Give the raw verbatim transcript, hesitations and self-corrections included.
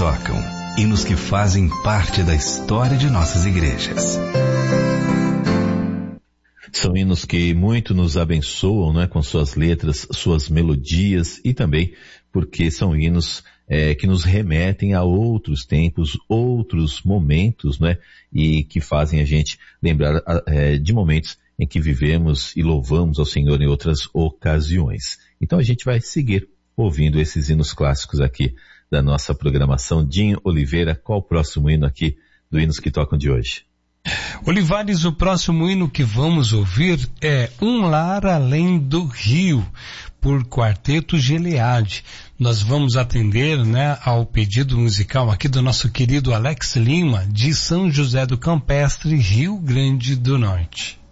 tocam, hinos que fazem parte da história de nossas igrejas. São hinos que muito nos abençoam, né, com suas letras, suas melodias e também porque são hinos é, que nos remetem a outros tempos, outros momentos, né, e que fazem a gente lembrar é, de momentos em que vivemos e louvamos ao Senhor em outras ocasiões. Então a gente vai seguir ouvindo esses hinos clássicos aqui da nossa programação. Dinho Oliveira, qual o próximo hino aqui do Hinos que Tocam de hoje? Olivares, o próximo hino que vamos ouvir é Um Lar Além do Rio, por Quarteto Gilead. Nós vamos atender, né, ao pedido musical aqui do nosso querido Alex Lima, de São José do Campestre, Rio Grande do Norte.